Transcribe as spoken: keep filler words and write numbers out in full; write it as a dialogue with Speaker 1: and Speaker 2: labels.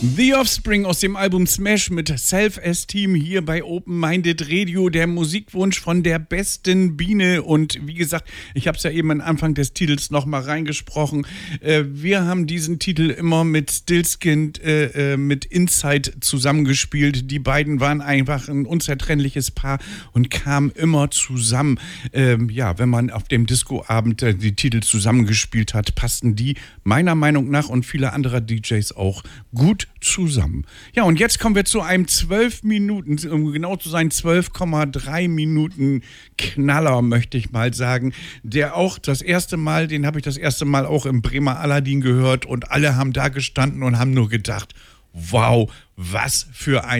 Speaker 1: The Offspring aus dem Album Smash mit Self-Esteem hier bei Open Minded Radio, der Musikwunsch von der besten Biene. Und wie gesagt, ich habe es ja eben am Anfang des Titels nochmal reingesprochen. Äh, wir haben diesen Titel immer mit Stillskin, äh, mit Inside zusammengespielt. Die beiden waren einfach ein unzertrennliches Paar und kamen immer zusammen. Ähm, ja, wenn man auf dem Discoabend äh, die Titel zusammengespielt hat, passten die meiner Meinung nach und viele andere D Js auch gut zusammen. Ja, und jetzt kommen wir zu einem zwölf Minuten, um genau zu sein, zwölf Komma drei Minuten Knaller, möchte ich mal sagen, der auch das erste Mal, den habe ich das erste Mal auch im Bremer Aladdin gehört und alle haben da gestanden und haben nur gedacht, wow, was für ein